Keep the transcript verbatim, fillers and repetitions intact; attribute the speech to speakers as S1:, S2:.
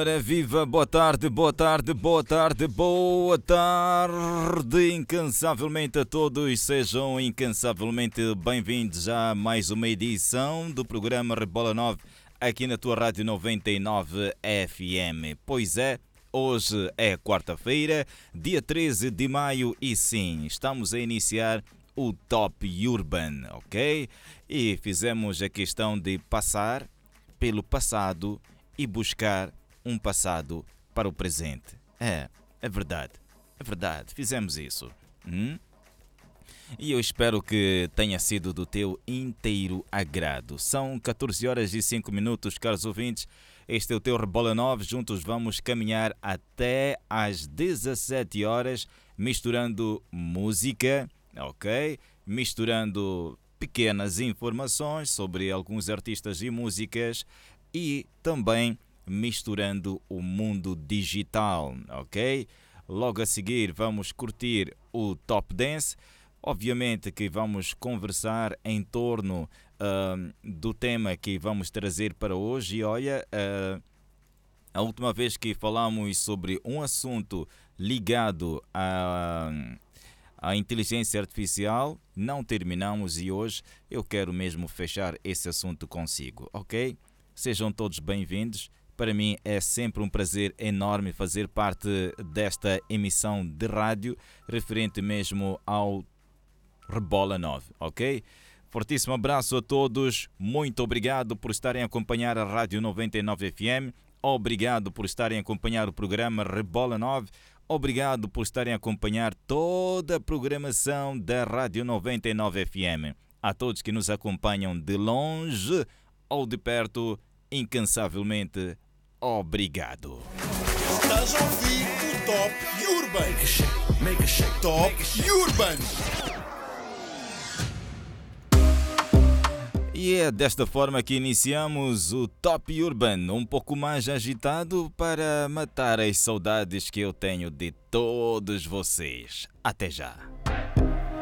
S1: Ora, viva, boa tarde, boa tarde, boa tarde, boa tarde, incansavelmente a todos, sejam incansavelmente bem-vindos a mais uma edição do programa Rebola nove, aqui na tua Rádio noventa e nove F M. Pois é, hoje é quarta-feira, dia treze de maio e sim, estamos a iniciar o Top Urban, ok? E fizemos a questão de passar pelo passado e buscar um passado para o presente. É, é verdade, é verdade, fizemos isso. Hum? E eu espero que tenha sido do teu inteiro agrado. São catorze horas e cinco minutos, caros ouvintes. Este é o teu Rebola nove. Juntos vamos caminhar até às dezassete horas, misturando música, ok? Misturando pequenas informações sobre alguns artistas e músicas e também misturando o mundo digital, ok? Logo a seguir vamos curtir o Top Dance. Obviamente que vamos conversar em torno uh, do tema que vamos trazer para hoje. E olha, uh, a última vez que falamos sobre um assunto ligado a... A inteligência artificial, não terminamos e hoje eu quero mesmo fechar esse assunto consigo, ok? Sejam todos bem-vindos. Para mim é sempre um prazer enorme fazer parte desta emissão de rádio referente mesmo ao Rebola nove, ok? Fortíssimo abraço a todos. Muito obrigado por estarem a acompanhar a Rádio noventa e nove F M. Obrigado por estarem a acompanhar o programa Rebola nove. Obrigado por estarem a acompanhar toda a programação da Rádio noventa e nove F M. A todos que nos acompanham de longe ou de perto, incansavelmente, obrigado.
S2: Estás a ouvir o Top Urban. Make a shake, make a shake, Top make a shake. Urban.
S1: E é desta forma que iniciamos o Top Urban, um pouco mais agitado para matar as saudades que eu tenho de todos vocês. Até já!